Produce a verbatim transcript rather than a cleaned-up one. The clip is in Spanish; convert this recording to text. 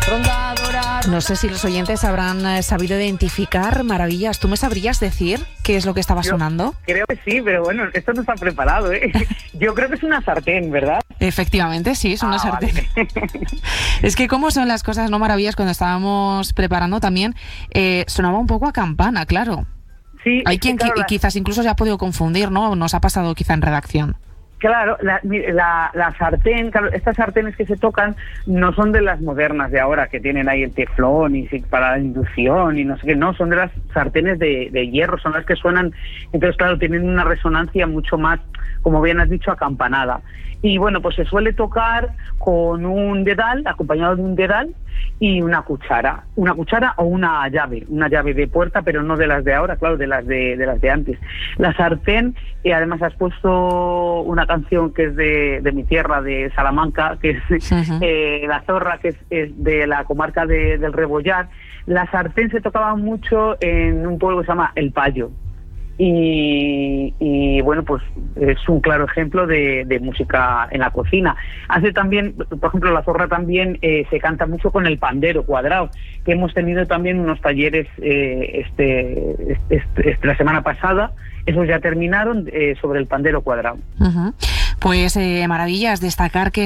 No sé si los oyentes habrán eh, sabido identificar maravillas. ¿Tú me sabrías decir qué es lo que estaba Yo sonando? Creo que sí, pero bueno, esto no está preparado, ¿eh? Yo creo que es una sartén, ¿verdad? Efectivamente, sí, es una Ah, sartén. vale. Es que cómo son las cosas, ¿no, maravillas? Cuando estábamos preparando también, eh, sonaba un poco a campana, claro. Sí, Hay es que, quien claro, qui- la- quizás incluso se ha podido confundir, ¿no? Nos ha pasado quizá en redacción. Claro, la, la, la sartén, claro, estas sartenes que se tocan no son de las modernas de ahora, que tienen ahí el teflón y sí, para la inducción y no sé qué, no, son de las sartenes de, de hierro, son las que suenan, entonces claro, tienen una resonancia mucho más, como bien has dicho, acampanada. Y bueno, pues se suele tocar con un dedal, acompañado de un dedal y una cuchara, una cuchara o una llave, una llave de puerta, pero no de las de ahora, claro, de las de, de las de antes. La sartén, y además has puesto una canción que es de, de mi tierra, de Salamanca, que es Uh-huh. eh, La Zorra, que es, es de la comarca de, del Rebollar. La sartén se tocaba mucho en un pueblo que se llama El Payo. Y, y bueno, pues es un claro ejemplo de, de música en la cocina. Hace también, por ejemplo, La Zorra también eh, se canta mucho con el pandero cuadrado, que hemos tenido también unos talleres eh, este, este, este la semana pasada, esos ya terminaron, eh, sobre el pandero cuadrado. Uh-huh. Pues eh, maravillas, destacar que